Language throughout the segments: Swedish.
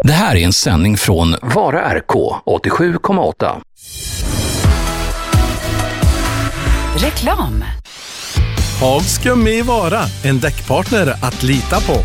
Det här är en sändning från Vara RK 87,8. Reklam. Hagska med Vara, en däckpartner att lita på.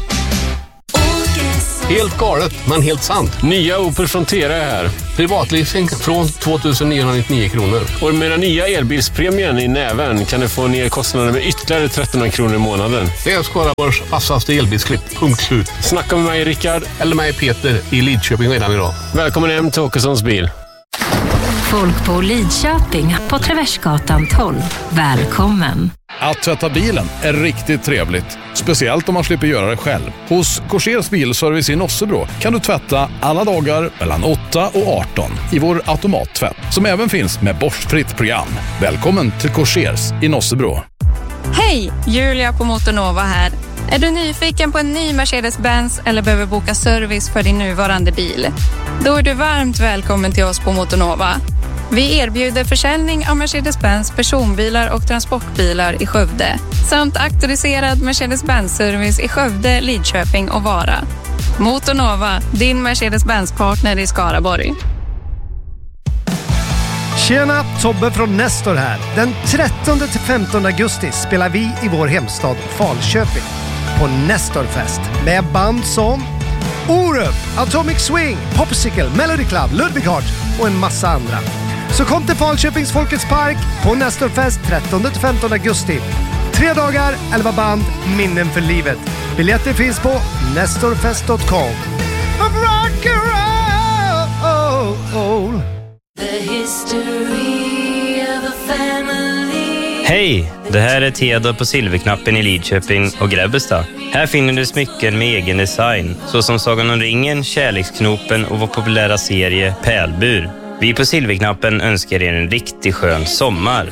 Helt galet, men helt sant. Nya Opel Frontera är här. Privatleasing från 2 999 kronor. Och med den nya elbilspremien i näven kan du få ner kostnaden med ytterligare 1300 kronor i månaden. Det är Skaraborgs vassaste elbilsklipp. Punkt slut. Snacka med mig Rickard eller mig Peter i Lidköping redan idag. Välkommen hem till Åkessons bil. Folk på Lidköping på Traversgatan 12. Välkommen! Att tvätta bilen är riktigt trevligt. Speciellt om man slipper göra det själv. Hos Korsers bilservice i Nossebro kan du tvätta alla dagar mellan 8 och 18 i vår automattvätt. Som även finns med borstfritt program. Välkommen till Korsers i Nossebro. Hej, Julia på Motornova här. Är du nyfiken på en ny Mercedes-Benz eller behöver boka service för din nuvarande bil? Då är du varmt välkommen till oss på Motornova. Vi erbjuder försäljning av Mercedes-Benz personbilar och transportbilar i Skövde. Samt auktoriserad Mercedes-Benz-service i Skövde, Lidköping och Vara. Motornova, din Mercedes-Benz-partner i Skaraborg. Tjena, Tobbe från Nestor här. Den 13-15 augusti spelar vi i vår hemstad Falköping på Nestorfest med band som Orup, Atomic Swing, Popsicle, Melody Club, Ludwig Hart och en massa andra. Så kom till Falköpings Folkets Park på Nestorfest 13-15 augusti. 3 dagar, 11 band, minnen för livet. Biljetter finns på nestorfest.com. Rock and roll. Hej! Det här är Theodor på Silverknappen i Lidköping och Grebbestad. Här finner du smycken med egen design, såsom Sagan om ringen, Kärleksknopen och vår populära serie Pärlbur. Vi på Silverknappen önskar er en riktigt skön sommar.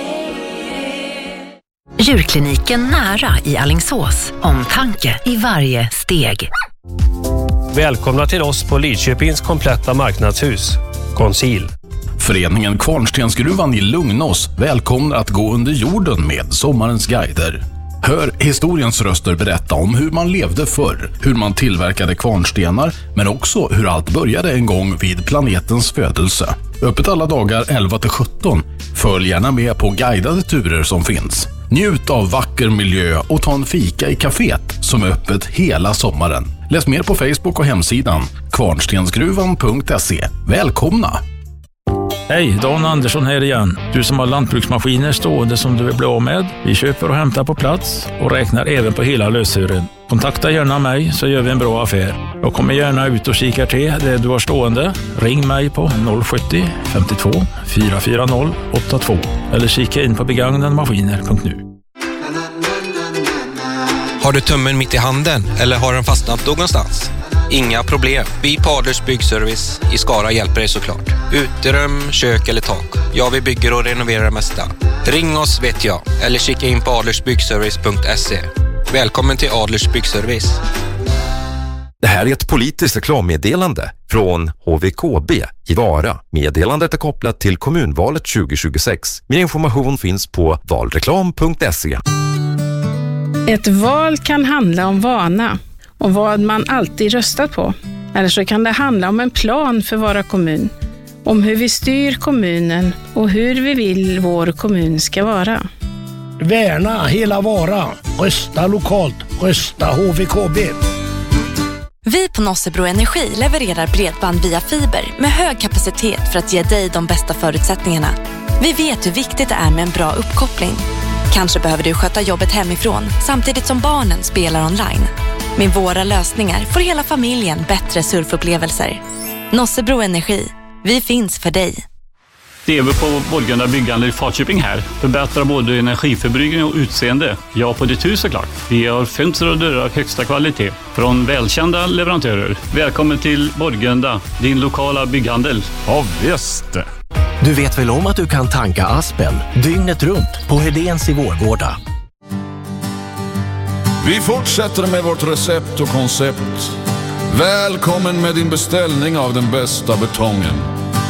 Djurkliniken nära i Alingsås. Omtanke i varje steg. Välkomna till oss på Lidköpings kompletta marknadshus. Conceal. Föreningen Kvarnstensgruvan i Lugnås välkomnar att gå under jorden med sommarens guider. Hör historiens röster berätta om hur man levde förr, hur man tillverkade kvarnstenar, men också hur allt började en gång vid planetens födelse. Öppet alla dagar 11-17. Följ gärna med på guidade turer som finns. Njut av vacker miljö och ta en fika i kaféet som är öppet hela sommaren. Läs mer på Facebook och hemsidan kvarnstensgruvan.se. Välkomna! Hej, Dan Andersson här igen. Du som har lantbruksmaskiner stående som du vill bli av med. Vi köper och hämtar på plats och räknar även på hela lösören. Kontakta gärna mig så gör vi en bra affär. Jag kommer gärna ut och kikar till det du har stående. Ring mig på 070 52 440 82 eller kika in på begagnademaskiner.nu. Har du tummen mitt i handen eller har den fastnat någonstans? Inga problem. Vi på Adlers Byggservice i Skara hjälper dig såklart. Uterum, kök eller tak. Ja, vi bygger och renoverar det mesta. Ring oss vet jag. Eller kika in på adlersbyggservice.se. Välkommen till Adlers Byggservice. Det här är ett politiskt reklammeddelande från HVKB i Vara. Meddelandet är kopplat till kommunvalet 2026. Mer information finns på valreklam.se. Ett val kan handla om vana och vad man alltid röstat på. Eller så kan det handla om en plan för Vara kommun. Om hur vi styr kommunen och hur vi vill vår kommun ska vara. Värna hela Vara. Rösta lokalt. Rösta HVKB. Vi på Nossebro Energi levererar bredband via fiber med hög kapacitet för att ge dig de bästa förutsättningarna. Vi vet hur viktigt det är med en bra uppkoppling. Kanske behöver du sköta jobbet hemifrån samtidigt som barnen spelar online. Med våra lösningar får hela familjen bättre surfupplevelser. Nossebro Energi. Vi finns för dig. Det är vi på Borgunda byggande i Falköping här. Förbättrar både energiförbrukning och utseende. Ja, på ditt hus såklart. Vi har fönster och dörrar av högsta kvalitet. Från välkända leverantörer. Välkommen till Borgunda, din lokala bygghandel. Ja, visst. Du vet väl om att du kan tanka Aspen dygnet runt på Hedéns i Vårgårda. Vi fortsätter med vårt recept och koncept. Välkommen med din beställning av den bästa betongen.